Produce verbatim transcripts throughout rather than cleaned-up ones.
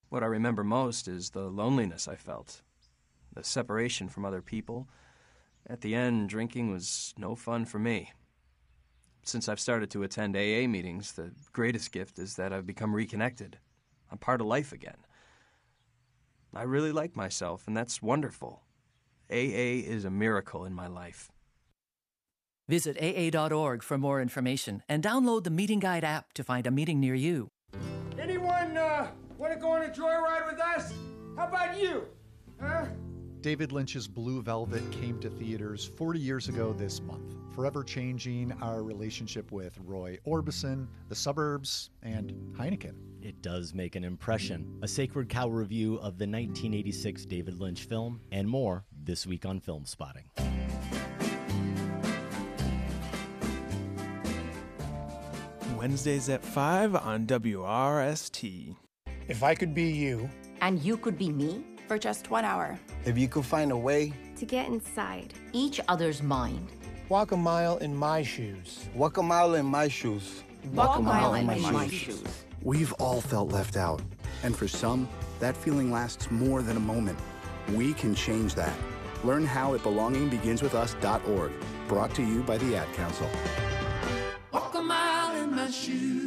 What I remember most is the loneliness I felt, the separation from other people. At the end, drinking was no fun for me. Since I've started to attend A A meetings, the greatest gift is that I've become reconnected. I'm part of life again. I really like myself, and that's wonderful. A A is a miracle in my life. Visit A A dot org for more information and download the Meeting Guide app to find a meeting near you. Anyone uh, want to go on a joyride with us? How about you? Huh? David Lynch's Blue Velvet came to theaters forty years ago this month, forever changing our relationship with Roy Orbison, the suburbs, and Heineken. It does make an impression. A Sacred Cow review of the nineteen eighty-six David Lynch film and more this week on Film Spotting. Wednesdays at five on W R S T. If I could be you. And you could be me? For just one hour. If you could find a way to get inside each other's mind. Walk a mile in my shoes. Walk a mile in my shoes. Walk, Walk a mile, mile in, in my, my shoes. shoes. We've all felt left out. And for some, that feeling lasts more than a moment. We can change that. Learn how at belonging begins with us dot org. Brought to you by the Ad Council. Walk a mile in my shoes.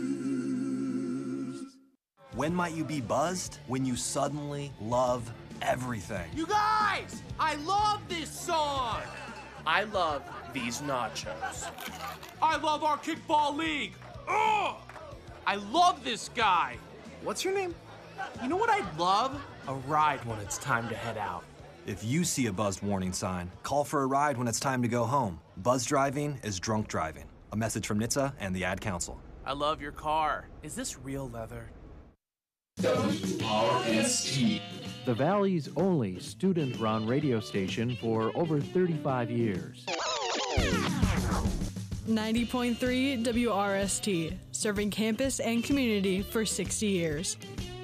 When might you be buzzed? When you suddenly love everything. You guys! I love this song! I love these nachos. I love our kickball league! Ugh! I love this guy! What's your name? You know what I'd love? A ride when it's time to head out. If you see a buzzed warning sign, call for a ride when it's time to go home. Buzz driving is drunk driving. A message from N H T S A and the Ad Council. I love your car. Is this real leather? W R S T. The Valley's only student-run radio station for over thirty-five years. ninety point three W R S T, serving campus and community for sixty years.